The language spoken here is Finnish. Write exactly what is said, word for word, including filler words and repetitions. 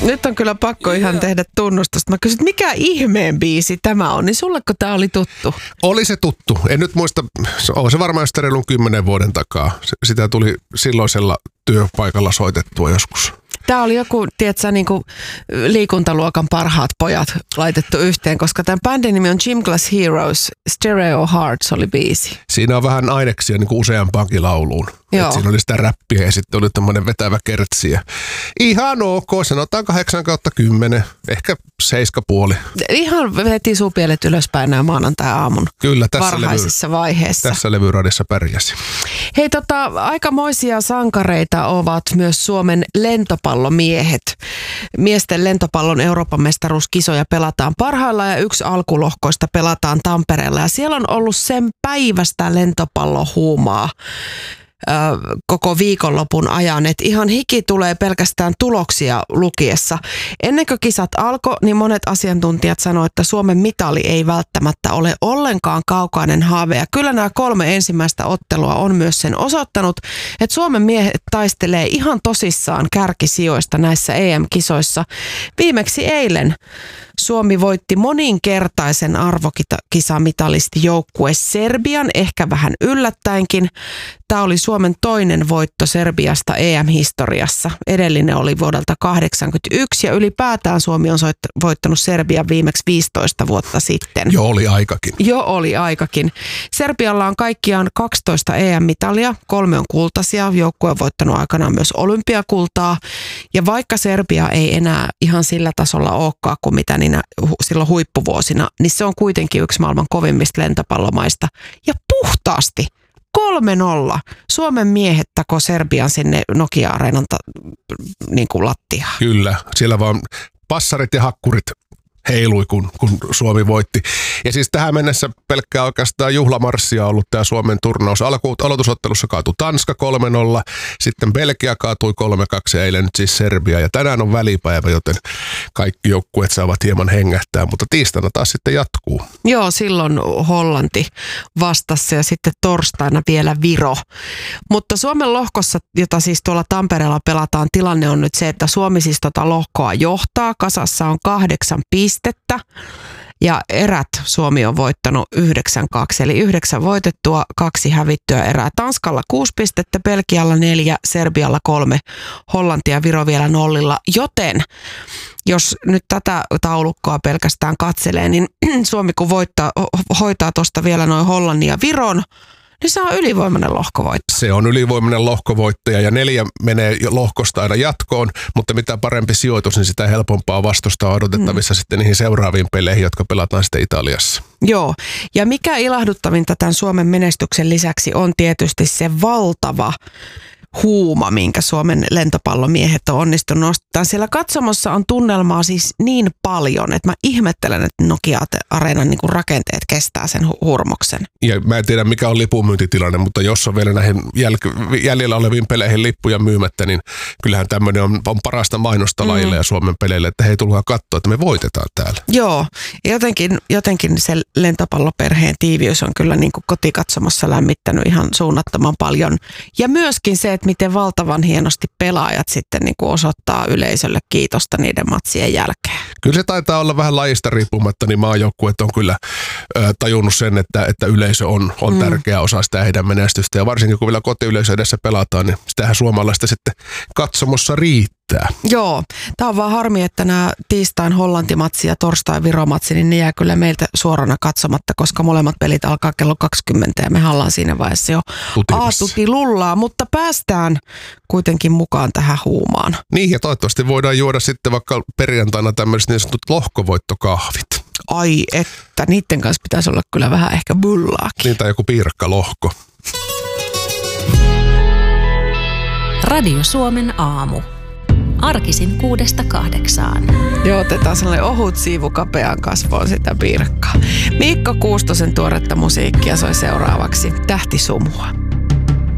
Nyt on kyllä pakko ihan tehdä tunnustusta. Mä kysyn, mikä ihmeen biisi tämä on, niin sulleko tämä oli tuttu? Oli se tuttu. En nyt muista, on se varmaan sitä reilun kymmenen vuoden takaa. Sitä tuli silloisella työpaikalla soitettua joskus. Tämä oli joku, tiedätkö, niin kuin liikuntaluokan parhaat pojat laitettu yhteen, koska tämän bändin nimi on Gym Class Heroes, Stereo Hearts oli biisi. Siinä on vähän aineksia niin kuin useampaankin lauluun. Siinä oli sitä räppiä ja sitten oli tämmöinen vetävä kertsi. Ihan ok, sanotaan kahdeksan kautta kymmenen, ehkä seiska puoli. Ihan veti supielet ylöspäin näin maanantai-aamun Kyllä, tässä varhaisessa levy, vaiheessa. Tässä levyradissa pärjäsi. Hei, tota, aikamoisia sankareita ovat myös Suomen lentopallomiehet. Miesten lentopallon Euroopan mestaruuskisoja pelataan parhaillaan ja yksi alkulohkoista pelataan Tampereella. Ja siellä on ollut sen päivästä lentopallohuumaa koko viikonlopun ajan, että ihan hiki tulee pelkästään tuloksia lukiessa. Ennen kuin kisat alkoi, niin monet asiantuntijat sanoivat, että Suomen mitali ei välttämättä ole ollenkaan kaukainen haave. Ja kyllä nämä kolme ensimmäistä ottelua on myös sen osoittanut, että Suomen miehet taistelee ihan tosissaan kärkisijoista näissä E M-kisoissa. Viimeksi eilen Suomi voitti moninkertaisen arvokisamitalisti joukkue Serbian, ehkä vähän yllättäenkin. Tämä oli Suomen toinen voitto Serbiasta E M-historiassa. Edellinen oli vuodelta kahdeksankymmentäyksi ja ylipäätään Suomi on voittanut Serbian viimeksi viisitoista vuotta sitten. Jo oli aikakin. Jo oli aikakin. Serbialla on kaikkiaan kaksitoista E M-mitalia, kolme on kultaisia. Joukkue on voittanut aikanaan myös olympiakultaa. Ja vaikka Serbia ei enää ihan sillä tasolla olekaan kuin mitä niinä silloin huippuvuosina, niin se on kuitenkin yksi maailman kovimmista lentopallomaista. Ja puhtaasti kolme nolla. Suomen miehet tako Serbian sinne Nokia-areenan ta- niin kuin lattiaan. Kyllä, siellä vaan passarit ja hakkurit heilui, kun, kun Suomi voitti. Ja siis tähän mennessä pelkkää oikeastaan juhlamarssia on ollut tämä Suomen turnaus. Alku, aloitusottelussa kaatui Tanska kolme nolla, sitten Belgia kaatui kolme kaksi ja eilen nyt siis Serbia. Ja tänään on välipäivä, joten kaikki joukkueet saavat hieman hengähtää, mutta tiistaina taas sitten jatkuu. Joo, silloin Hollanti vastassa ja sitten torstaina vielä Viro. Mutta Suomen lohkossa, jota siis tuolla Tampereella pelataan, tilanne on nyt se, että Suomi siis tota lohkoa johtaa. Kasassa on kahdeksan pistettä. Ja erät Suomi on voittanut yhdeksän kaksi, eli yhdeksän voitettua, kaksi hävittyä erää. Tanskalla kuusi pistettä, Belgialla neljä, Serbialla kolme, Hollanti ja Viro vielä nollilla. Joten jos nyt tätä taulukkoa pelkästään katselee, niin Suomi kun voittaa, hoitaa tuosta vielä noin Hollannin ja Viron, niin se on ylivoimainen lohkovoitto. Se on ylivoimainen lohkovoittaja ja neljä menee lohkosta aina jatkoon, mutta mitä parempi sijoitus, niin sitä helpompaa vastusta on odotettavissa mm. sitten niihin seuraaviin peleihin, jotka pelataan sitten Italiassa. Joo, ja mikä ilahduttavinta tämän Suomen menestyksen lisäksi on tietysti se valtava huuma, minkä Suomen lentopallomiehet on onnistunut nostamaan. Siellä katsomossa on tunnelmaa siis niin paljon, että mä ihmettelen, että Nokia-areenan niin kuin rakenteet kestää sen hu- hurmoksen. Ja mä en tiedä, mikä on lipunmyyntitilanne, mutta jos on vielä näihin jäl- jäljellä oleviin peleihin lippuja myymättä, niin kyllähän tämmöinen on, on parasta mainosta mm. lajille ja Suomen peleille, että hei, tulkaa katsoa, että me voitetaan täällä. Joo, jotenkin, jotenkin se lentopalloperheen tiiviys on kyllä niin kuin kotikatsomossa lämmittänyt ihan suunnattoman paljon. Ja myöskin se, että miten valtavan hienosti pelaajat sitten niin kuin osoittaa yleisölle kiitosta niiden matsien jälkeen. Kyllä se taitaa olla vähän lajista riippumatta, niin maajoukkueet on kyllä ö, tajunnut sen, että, että yleisö on, on mm. tärkeä osa sitä heidän menestystä. Ja varsinkin kun vielä kotiyleisö edessä pelataan, niin sitähän suomalaista sitten katsomossa riittää. Joo, tämä on vaan harmi, että nämä tiistain Hollantimatsi ja torstain Viromatsi, niin ne jää kyllä meiltä suorana katsomatta, koska molemmat pelit alkaa kello kaksikymmentä ja me ollaan siinä vaiheessa jo aatuti lullaa, mutta päästään kuitenkin mukaan tähän huumaan. Niin, ja toivottavasti voidaan juoda sitten vaikka perjantaina tämmöiset niin sanotut lohkovoittokahvit. Ai että, niiden kanssa pitäisi olla kyllä vähän ehkä bullaakin. Niin, tai joku piirakkalohko. Radio Suomen aamu. Arkisin kuudesta kahdeksaan. Joo, otetaan sellainen ohut siivu kapeaan kasvoon sitä piirakkaa. Miikka Kuustosen tuoretta musiikkia soi seuraavaksi Tähtisumua.